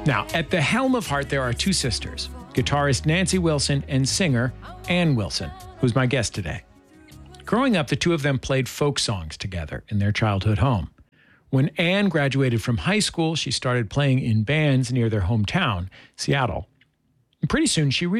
Now, at the helm of Heart, there are two sisters, guitarist Nancy Wilson and singer Ann Wilson, who's my guest today. Growing up, the two of them played folk songs together in their childhood home. When Ann graduated from high school, she started playing in bands near their hometown, Seattle. And pretty soon, she